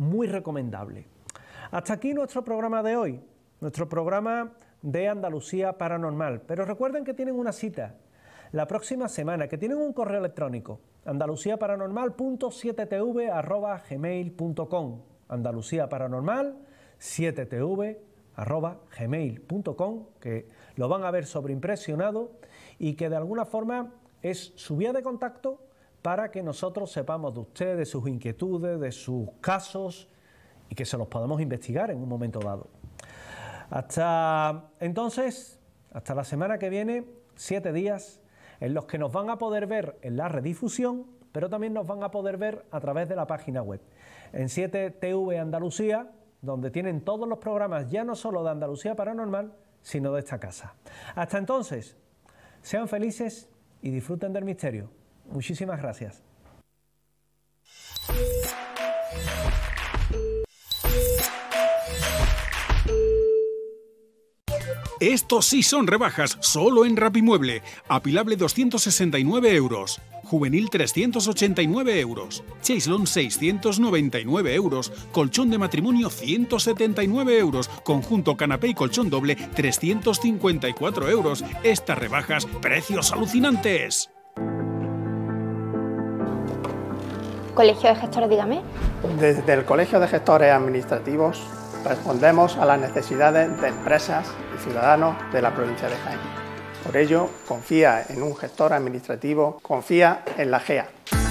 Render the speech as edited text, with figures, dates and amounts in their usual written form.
muy recomendable. Hasta aquí nuestro programa de hoy, nuestro programa de Andalucía Paranormal. Pero recuerden que tienen una cita la próxima semana, que tienen un correo electrónico, andaluciaparanormal.7tv@gmail.com, andaluciaparanormal7tv@gmail.com, que lo van a ver sobreimpresionado y que de alguna forma es su vía de contacto para que nosotros sepamos de ustedes, de sus inquietudes, de sus casos y que se los podamos investigar en un momento dado. Hasta entonces, hasta la semana que viene, 7 días en los que nos van a poder ver en la redifusión, pero también nos van a poder ver a través de la página web, en 7TV Andalucía, donde tienen todos los programas, ya no solo de Andalucía Paranormal, sino de esta casa. Hasta entonces, sean felices y disfruten del misterio. Muchísimas gracias. Estos sí son rebajas, solo en Rapimueble. Apilable 269 euros. Juvenil 389 euros. Chaislon 699 euros. Colchón de matrimonio 179 euros. Conjunto canapé y colchón doble 354 euros. Estas rebajas, precios alucinantes. Colegio de Gestores, dígame. Desde el Colegio de Gestores Administrativos respondemos a las necesidades de empresas y ciudadanos de la provincia de Jaén. Por ello, confía en un gestor administrativo, confía en la GEA.